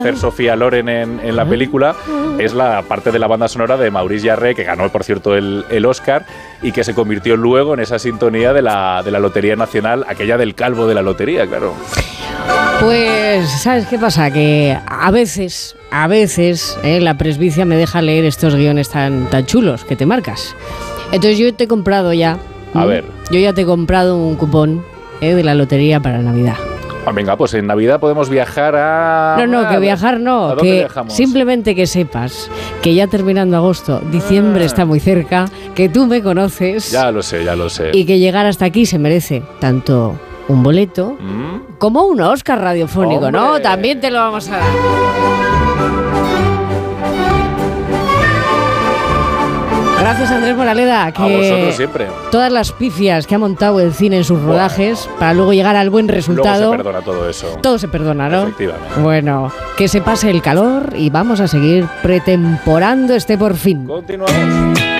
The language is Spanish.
hacer Sofía Loren en la película es la parte de la banda sonora de Maurice Jarre, que ganó, por cierto, el Oscar y que se convirtió luego en esa sintonía de la Lotería Nacional, aquella del calvo de la lotería, claro. Pues, ¿sabes qué pasa? Que a veces la presbicia me deja leer estos guiones tan chulos que te marcas. Entonces yo te he comprado ya. A ver. Yo ya te he comprado un cupón de la lotería para Navidad. Venga, pues en Navidad podemos viajar a... No, que viajar no. ¿A dónde que viajamos? Simplemente que sepas que ya terminando agosto, diciembre está muy cerca, que tú me conoces. Ya lo sé. Y que llegar hasta aquí se merece tanto un boleto como un Oscar radiofónico, ¡Hombre! ¿no? También te lo vamos a dar. Gracias, Andrés Moraleda, que A vosotros siempre. todas las pifias que ha montado el cine en sus rodajes para luego llegar al buen resultado. Luego se perdona todo eso. Todo se perdona, ¿no? Efectivamente. Bueno, que se pase el calor y vamos a seguir pretemporando este por fin. Continuamos.